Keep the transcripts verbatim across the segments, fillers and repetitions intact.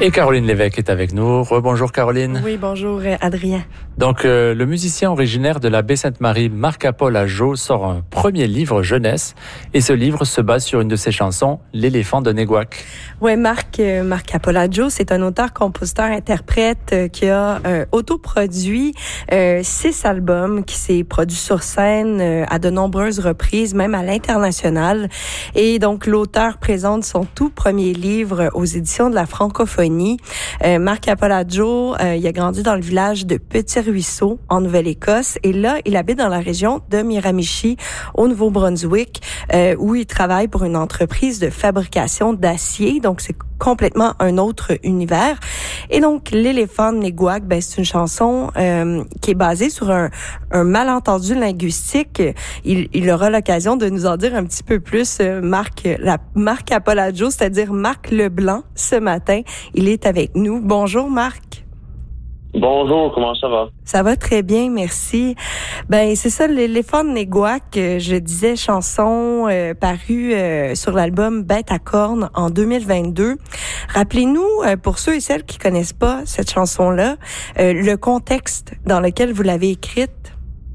Et Caroline Lévesque est avec nous. Rebonjour Caroline. Oui, bonjour Adrien. Donc euh, le musicien originaire de la Baie-Sainte-Marie, Marc-Apol Adjo, sort un premier livre jeunesse. Et ce livre se base sur une de ses chansons, L'éléphant de Néguac. Oui, Marc, euh, Marc-Apol Adjo, c'est un auteur, compositeur, interprète euh, qui a euh, autoproduit euh, six albums, qui s'est produit sur scène euh, à de nombreuses reprises, même à l'international. Et donc l'auteur présente son tout premier livre aux éditions de la Francophonie. Euh, Marc-Apol Adjo, euh, il a grandi dans le village de Petit-Ruisseau, en Nouvelle-Écosse. Et là, il habite dans la région de Miramichi, au Nouveau-Brunswick, euh, où il travaille pour une entreprise de fabrication d'acier. Donc, c'est complètement un autre univers. Et donc, L'éléphant de Néguac, ben, c'est une chanson euh, qui est basée sur un, un malentendu linguistique. Il, il aura l'occasion de nous en dire un petit peu plus, euh, Marc, la, Marc-Apol Adjo, c'est-à-dire Marc Leblanc, ce matin. Il est avec nous. Bonjour, Marc. Bonjour, comment ça va? Ça va très bien, merci. Ben c'est ça, L'éléphant de Néguac, euh, je disais chanson euh, parue euh, sur l'album Bête à cornes en deux mille vingt-deux. Rappelez-nous, euh, pour ceux et celles qui connaissent pas cette chanson-là, euh, le contexte dans lequel vous l'avez écrite.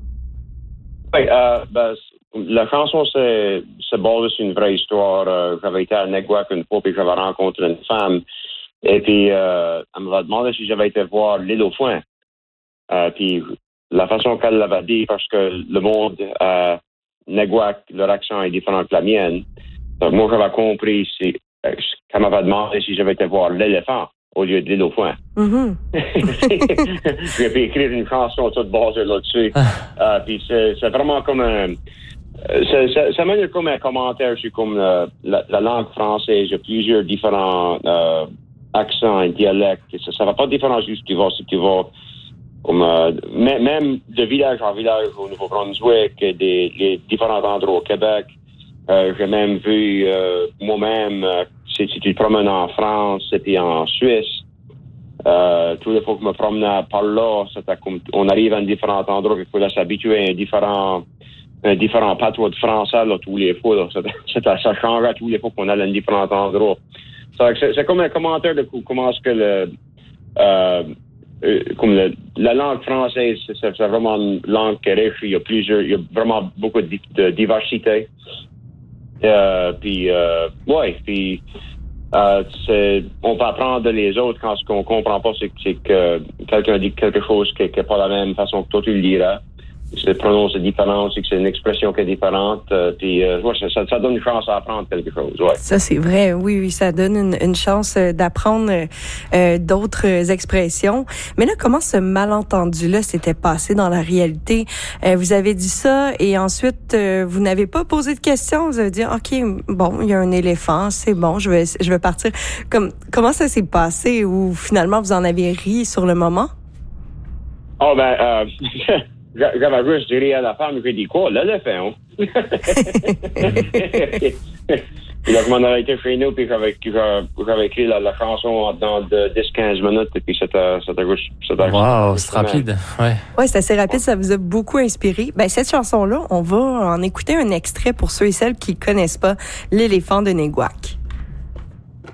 Oui, euh, ben, la chanson, c'est, c'est basé sur une vraie histoire. Euh, j'avais été à Néguac une fois, puis j'avais rencontré une femme. Et puis, euh, elle m'avait demandé si j'avais été voir l'île aux foins. Euh, puis, la façon qu'elle l'avait dit, parce que le monde à Néguac, leur accent est différent que la mienne. Donc, moi, j'avais compris si, euh, qu'elle m'avait demandé si j'avais été voir l'éléphant au lieu de l'île aux foins. Mm-hmm. J'ai pu écrire une chanson toute basée là-dessus. euh, puis, c'est, c'est vraiment comme un... Ça, ça, ça mène comme un commentaire sur comme euh, la, la langue française. Il y a plusieurs différents... Euh, accent et dialecte, ça, ça va pas de différence juste tu vas, si tu vas comme, euh, même, même de village en village au Nouveau-Brunswick, des les différents endroits au Québec. Euh, j'ai même vu euh, moi-même, euh, si, si tu te promènes en France et puis en Suisse, euh, tous les fois que je me promenais par là, c'était comme, on arrive à un différent endroit, il faut s'habituer à un différent un différent patois de français là, tous les fois. Là. Ça, ça, ça change à tous les fois qu'on allait à un différent endroit. C'est, c'est comme un commentaire de comment est-ce que le, euh, euh, comme le, la langue française, c'est, c'est vraiment une langue qui est riche. Il y a plusieurs, il y a vraiment beaucoup de, de diversité. Euh, puis, euh, ouais, puis, euh, c'est, on peut apprendre de les autres quand ce qu'on comprend pas, c'est, c'est que quelqu'un dit quelque chose qui n'est pas la même façon que toi tu le diras. C'est le pronom, c'est différent, c'est que c'est une expression qui est différente. Euh, puis, euh, ouais, ça, ça donne une chance à apprendre quelque chose. Ouais. Ça, c'est vrai. Oui, oui, ça donne une, une chance d'apprendre euh, d'autres expressions. Mais là, comment ce malentendu-là s'était passé dans la réalité? Euh, vous avez dit ça et ensuite, euh, vous n'avez pas posé de questions. Vous avez dit, OK, bon, il y a un éléphant, c'est bon, je vais, je vais partir. Comme, comment ça s'est passé ou finalement, vous en avez ri sur le moment? Oh, ben, euh... J'avais juste dit à la femme, j'ai dit quoi, l'éléphant? Puis là, je m'en avais été chez nous, puis j'avais, j'avais écrit la, la chanson dans de dix à quinze minutes, et puis c'était, c'était juste... C'était wow, c'est rapide, ouais. Ouais, c'est assez rapide, ça vous a beaucoup inspiré. Ben, cette chanson-là, on va en écouter un extrait pour ceux et celles qui connaissent pas L'éléphant de Néguac.